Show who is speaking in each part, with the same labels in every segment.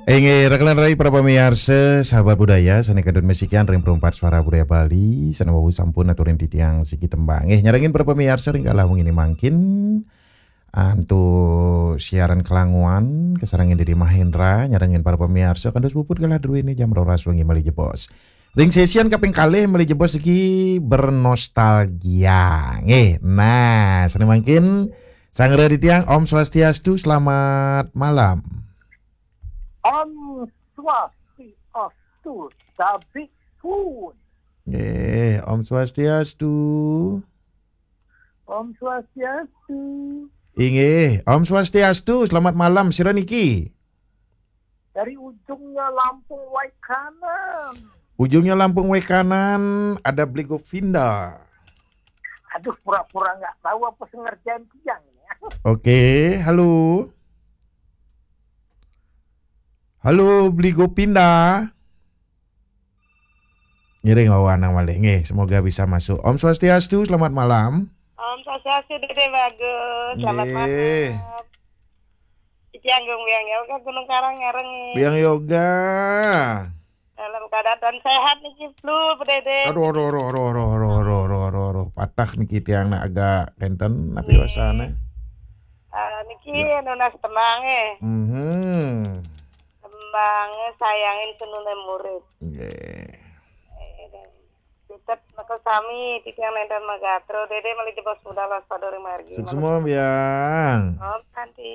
Speaker 1: Rekanan rai para pemirsa sahabat budaya sana kadun mesikian ring perempat suara budaya Bali sana wau sampun aturin titiang siki tembang nyarengin para pemirsa ring kalah ini mangkin antu siaran kelanguan kesarangin dari Mahendra nyarengin para pemirsa kan dos puput kalah dulu ini jam roras wengi mali jebos ring sesian kaping kalih mali jebos iki bernostalgia nah sana mangkin sang raditiang Om Swastiastu selamat malam.
Speaker 2: Om Swastiastu, Sabik Pun.
Speaker 1: Om Swastiastu.
Speaker 2: Om Swastiastu.
Speaker 1: Om Swastiastu, selamat malam Sira niki.
Speaker 2: Dari ujungnya Lampung Wai Kanan.
Speaker 1: Ujungnya Lampung Wai Kanan ada Bligovinda.
Speaker 2: Aduh, pura-pura nggak tahu apa sengerjaan tiang ya.
Speaker 1: Oke, halo. Halo, Bligopinda. Ngiring wawanang malih nggih, semoga bisa masuk. Om Swastiastu, selamat malam.
Speaker 3: Om Swastiastu, Dede bagus. Selamat malam. Cianggung Biang Yoga Gunung Karang ngareng.
Speaker 1: Biang Yoga.
Speaker 3: Dalam keadaan sehat nih flu, Dede.
Speaker 1: Aduh, patah niki tiang na agak enten napi wasana.
Speaker 3: Niki nunas tenang Tembangnya sayangin senune murid. Tetap maka sami titiang nenten magatro Dede mali jebos muda las padori margi.
Speaker 1: Semua biang.
Speaker 3: Oh, santi.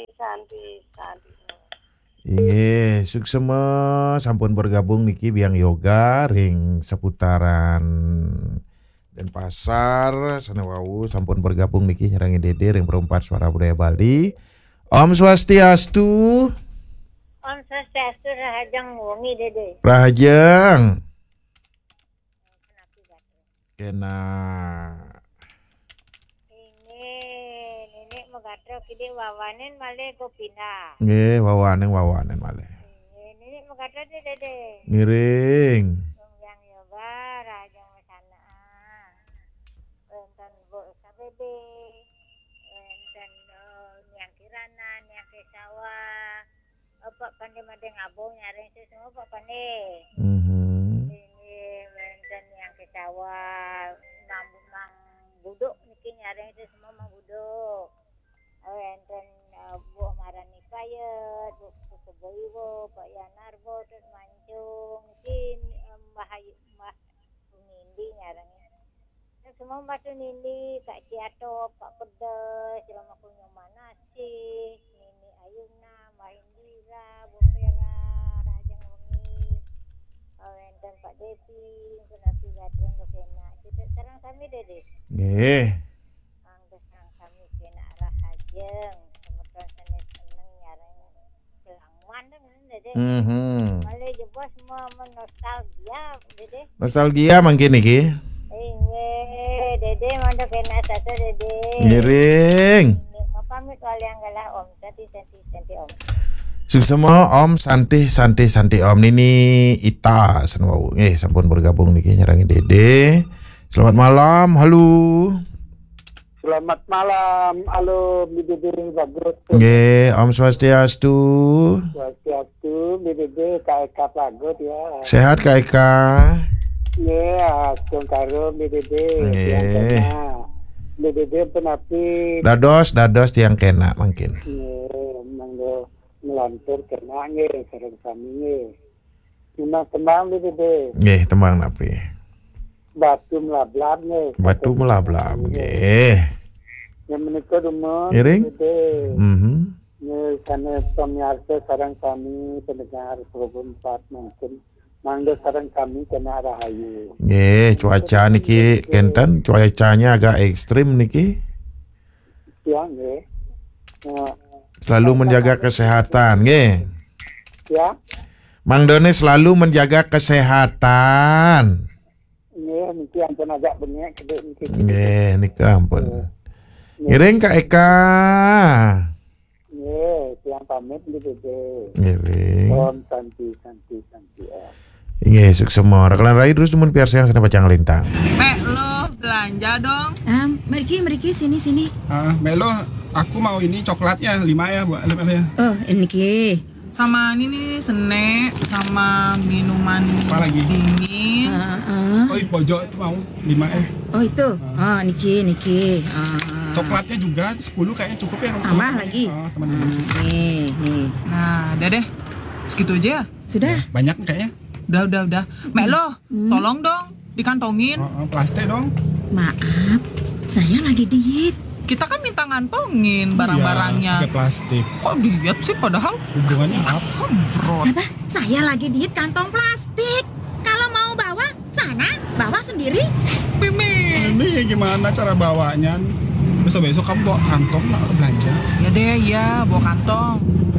Speaker 1: Suksema sampun bergabung niki Biang Yoga ring seputaran Denpasar sana wau sampun bergabung niki nyerangin Dede ring perempat suara budaya Bali. Om Swastiastu.
Speaker 4: Om Swastiastu rahajang wengi Dede.
Speaker 1: Rahajang. Kena.
Speaker 4: Ini megatro kidi wawanen male Gopina.
Speaker 1: Nggih, wawanen malih.
Speaker 4: Ini megatro Dede.
Speaker 1: Ngiring.
Speaker 4: Yang yoga rahajang mesana. Enten bo sabebe. Enten yang kirana, yang kesawa. Apa pandai madeng abong nyaring semua apa pandai. Ini enten yang kesawa mang buduk niki nyaring semua mang buduk. Enten bu marani kaya, bu keboiwo, Pak Yanarbo terus mancung niki mah nindi nyaring. Semua masuk nindi Kak Ciato, Pak Pedes, selama kunyo manasi, Nini Ayuna, Mahindira, Bu Pera, Rajang Wengi, dan Pak Devi, Kenapi Gatren Dokena. Kita serang kami Dede.
Speaker 1: Nggih.
Speaker 4: Serang kami kena arah hajeng, kemudian seneng nyareng kelanguan Dede. Malah jebos semua nostalgia Dede.
Speaker 1: Nostalgia mangkin niki.
Speaker 4: Dede mandok kena satu Dede.
Speaker 1: Ngiring.
Speaker 4: Mau pamit waliang galah Om. Santi Om.
Speaker 1: Suksema Om santi Om Nini Ita senwau. Sampun bergabung niki nyerangin Dede. Selamat malam. Halo.
Speaker 2: Selamat malam, halo Dede bagus.
Speaker 1: Nggih, Om Swastiastu.
Speaker 2: Swastiastu, Dede KK bagus ya.
Speaker 1: Sehat Kak Eka.
Speaker 2: Asung karo Dede. Dede penapi.
Speaker 1: Dados tiang kena mungkin.
Speaker 2: Manggo melantur kena sareng kami cuma tembang Dede.
Speaker 1: Nggih, tembang napi.
Speaker 2: Batu melablab
Speaker 1: nggih.
Speaker 2: Yang menika dumun
Speaker 1: Iring.
Speaker 2: Dede. Karena pemirsa sareng kami pendengar program 4 mungkin mangga sareng kami kena rahayu.
Speaker 1: Nggih, cuaca niki kenten cuacanya agak ekstrim niki.
Speaker 2: Ya nggih.
Speaker 1: Selalu menjaga kesehatan, nggih.
Speaker 2: Ya.
Speaker 1: Mang Done selalu menjaga kesehatan.
Speaker 2: Nggih, niki ampun agak bengek gede niki.
Speaker 1: Nggih, nika ampun. Ngiring Kak Eka.
Speaker 2: Nggih, tiang pamit Dede.
Speaker 1: Ngiring.
Speaker 2: Om santi.
Speaker 1: Nggih, suksema. Rekanan rai terus temen piar sayang sana pacang lintang.
Speaker 5: Lo belanja dong.
Speaker 6: Meriki sini.
Speaker 5: Melo, aku mau ini coklatnya 5 ya, Bu. Ya.
Speaker 6: Oh, ini ki.
Speaker 5: Sama ini nih snack sama minuman
Speaker 6: Apa lagi?
Speaker 5: dingin.
Speaker 6: Oh, di pojok itu mau 5
Speaker 7: Oh itu. Oh, Niki.
Speaker 6: Coklatnya juga 10 kayaknya cukup ya.
Speaker 7: Tambah lagi.
Speaker 6: Teman-teman.
Speaker 7: Nih.
Speaker 5: Nah, udah deh. Segitu aja.
Speaker 7: Sudah.
Speaker 6: Banyak kayaknya.
Speaker 5: Udah. Mek lo, tolong dong dikantongin.
Speaker 6: Plastik dong.
Speaker 7: Maaf, saya lagi diet.
Speaker 5: Kita kan minta ngantongin barang-barangnya.
Speaker 6: Iya, pakai plastik.
Speaker 5: Kok diet sih padahal?
Speaker 6: Hubungannya apa?
Speaker 5: Bro.
Speaker 7: Apa? Saya lagi diet kantong plastik. Kalau mau bawa, sana, bawa sendiri.
Speaker 6: Ini gimana cara bawanya nih? Besok-besok kamu bawa kantong lah belanja.
Speaker 5: Ya deh, ya bawa kantong.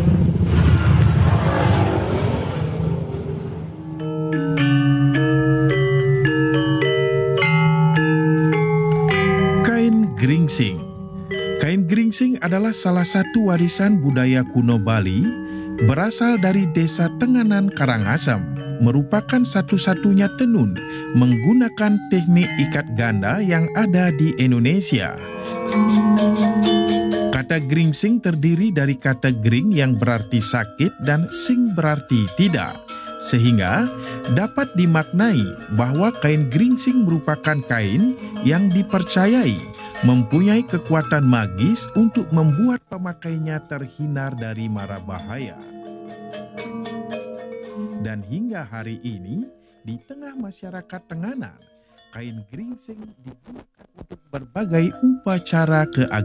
Speaker 1: Kain geringsing. Kain geringsing adalah salah satu warisan budaya kuno Bali, berasal dari desa Tenganan Karangasem, merupakan satu-satunya tenun menggunakan teknik ikat ganda yang ada di Indonesia. Kata geringsing terdiri dari kata gering yang berarti sakit dan sing berarti tidak, sehingga dapat dimaknai bahwa kain geringsing merupakan kain yang dipercayai mempunyai kekuatan magis untuk membuat pemakainya terhindar dari mara bahaya. Dan hingga hari ini, di tengah masyarakat Tenganan, kain geringsing digunakan untuk berbagai upacara keagamaan.